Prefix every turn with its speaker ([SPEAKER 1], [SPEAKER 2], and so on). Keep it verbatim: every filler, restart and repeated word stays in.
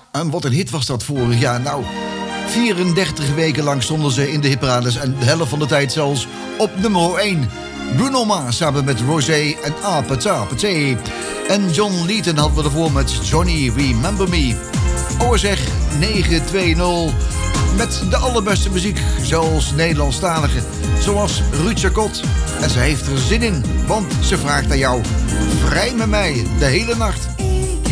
[SPEAKER 1] En wat een hit was dat vorig jaar. Nou, vierendertig weken lang stonden ze in de hitparades en de helft van de tijd zelfs op nummer één. Bruno Mars samen met Rosé en Apata Paté. En John Leyton hadden we ervoor met Johnny Remember Me. Oh zeg, negen twee nul. Met de allerbeste muziek, zoals Nederlandstalige. Zoals Ruud Jacot. En ze heeft er zin in, want ze vraagt aan jou: vrij met mij de hele nacht.